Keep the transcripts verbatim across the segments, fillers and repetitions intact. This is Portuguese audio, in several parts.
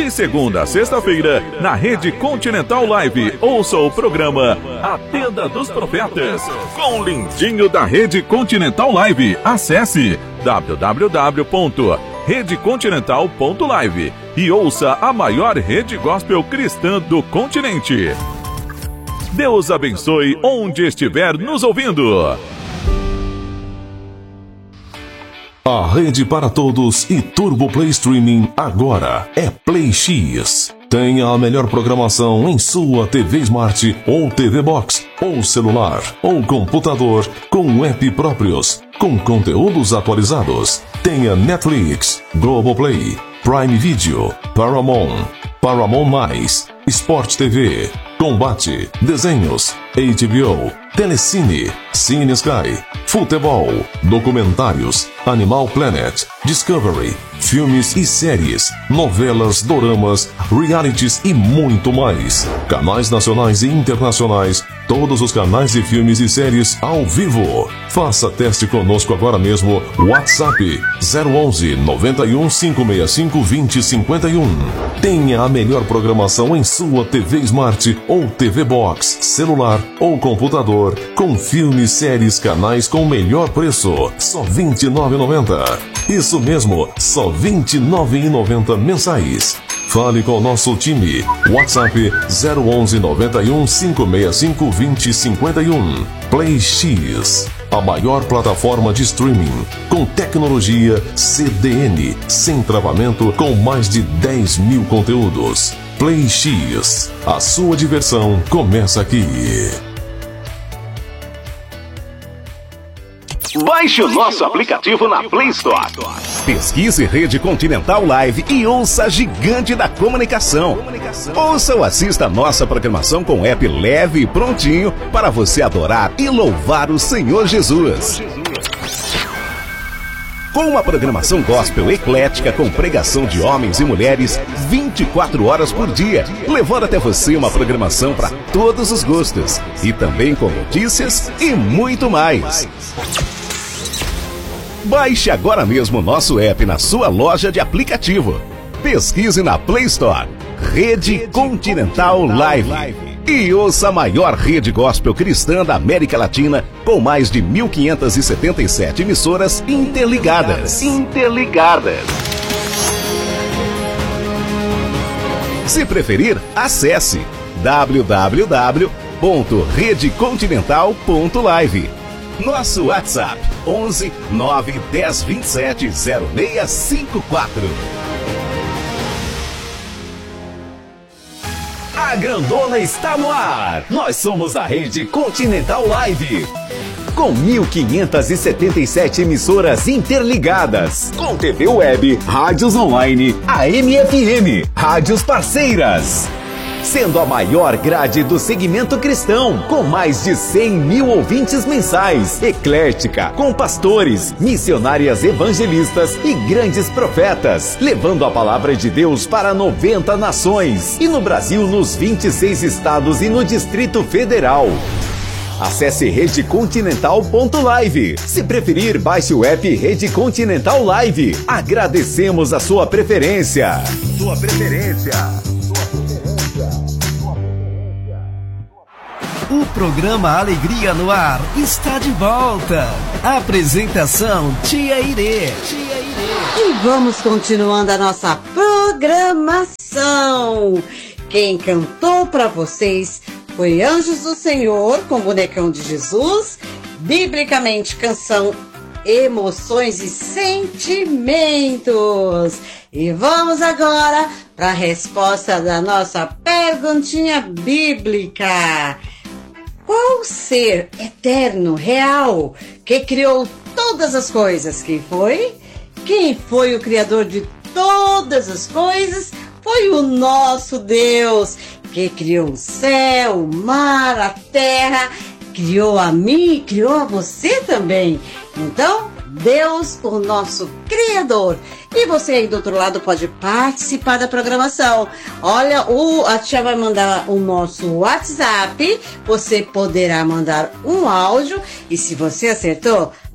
De segunda a sexta-feira, na Rede Continental Live, ouça o programa A Tenda dos Profetas, com o lindinho da Rede Continental Live. Acesse w w w ponto rede continental ponto live e ouça a maior rede gospel cristã do continente. Deus abençoe onde estiver nos ouvindo. A rede para todos e Turbo Play Streaming agora é Play X. Tenha a melhor programação em sua T V Smart ou T V Box, ou celular, ou computador, com app próprios, com conteúdos atualizados. Tenha Netflix, Globoplay, Prime Video, Paramount, Paramount Mais, Sport T V, Combate, Desenhos, H B O, Telecine, Cine Sky, Futebol, Documentários, Animal Planet, Discovery, filmes e séries, novelas, doramas, realities e muito mais. Canais nacionais e internacionais, todos os canais de filmes e séries ao vivo. Faça teste conosco agora mesmo. WhatsApp zero onze, noventa e um, cinco seis cinco, vinte, cinquenta e um. Tenha a melhor programação em sua T V Smart ou T V Box, celular ou computador, com filmes, séries, canais com melhor preço. Só vinte e nove reais e noventa centavos. Isso mesmo, só vinte e nove reais e noventa centavos mensais. Fale com o nosso time. WhatsApp zero onze, noventa e um, cinco seis cinco, vinte, cinquenta e um. Play X, a maior plataforma de streaming com tecnologia C D N, sem travamento, com mais de dez mil conteúdos. Play X, a sua diversão começa aqui. Baixe o nosso aplicativo na Play Store. Pesquise Rede Continental Live e ouça a gigante da comunicação. Ouça ou assista a nossa programação com app leve e prontinho para você adorar e louvar o Senhor Jesus. Com uma programação gospel eclética com pregação de homens e mulheres vinte e quatro horas por dia, levando até você uma programação para todos os gostos e também com notícias e muito mais. Baixe agora mesmo o nosso app na sua loja de aplicativo. Pesquise na Play Store Rede Continental Live e ouça a maior rede gospel cristã da América Latina, com mais de mil quinhentas e setenta e sete emissoras interligadas. Interligadas. Se preferir, acesse w w w ponto rede continental ponto live. Nosso WhatsApp onze, nove, dez, vinte e sete, zero seis cinco quatro. A grandona está no ar. Nós somos a Rede Continental Live, com mil quinhentas e setenta e sete emissoras interligadas, com T V web, rádios online, A M F M, rádios parceiras, sendo a maior grade do segmento cristão, com mais de cem mil ouvintes mensais, eclética, com pastores, missionárias evangelistas e grandes profetas, levando a palavra de Deus para noventa nações, e no Brasil nos vinte e seis estados e no Distrito Federal. Acesse rede continental ponto live. Se preferir, baixe o app Rede Continental Live. Agradecemos a sua preferência. Sua preferência. O programa Alegria no Ar está de volta. Apresentação Tia Irê. Tia Irê. E vamos continuando a nossa programação. Quem cantou para vocês foi Anjos do Senhor com Bonecão de Jesus. Biblicamente, canção Emoções e Sentimentos. E vamos agora para a resposta da nossa perguntinha bíblica. Qual ser eterno, real, que criou todas as coisas? Quem foi? Quem foi o Criador de todas as coisas? Foi o nosso Deus, que criou o céu, o mar, a terra, criou a mim, criou a você também. Então, Deus, o nosso Criador. E você aí do outro lado pode participar da programação. Olha, o, a tia vai mandar o nosso WhatsApp. Você poderá mandar um áudio. E se você acertou,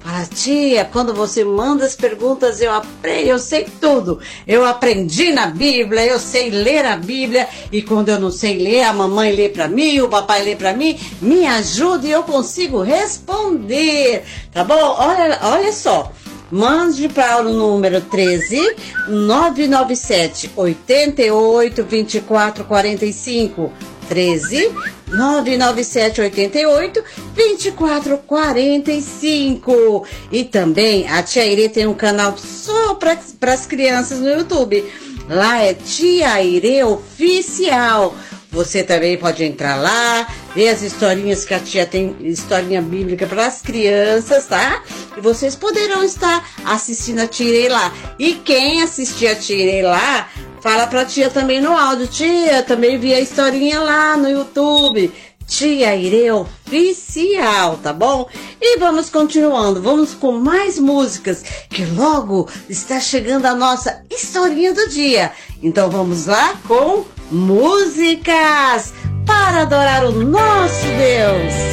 Fala, tia, quando você manda as perguntas, eu aprendo, eu sei tudo. Eu aprendi na Bíblia, eu sei ler a Bíblia, e quando eu não sei ler, a mamãe lê para mim, o papai lê para mim, me ajuda e eu consigo responder. Tá bom? Olha, olha só. Mande para o número treze, nove nove sete, oito oito, vinte e quatro quarenta e cinco. treze, nove nove sete, oito oito, vinte e quatro quarenta e cinco. E também a Tia Irê tem um canal só para as crianças no YouTube. Lá é Tia Irê Oficial. Você também pode entrar lá, ver as historinhas que a tia tem, historinha bíblica para as crianças, tá? E vocês poderão estar assistindo a Tia Irê lá. E quem assistir a Tia Irê lá, fala pra tia também no áudio. Tia, também vi a historinha lá no YouTube. Tia Irê Oficial, tá bom? E vamos continuando, vamos com mais músicas, que logo está chegando a nossa historinha do dia. Então vamos lá com músicas para adorar o nosso Deus.